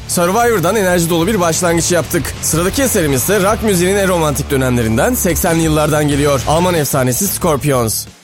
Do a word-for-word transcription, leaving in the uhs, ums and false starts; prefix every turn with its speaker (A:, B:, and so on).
A: Survivor'dan enerji dolu bir başlangıç yaptık. Sıradaki eserimiz ise rock müziğinin en romantik dönemlerinden seksenli yıllardan geliyor. Alman efsanesi Scorpions.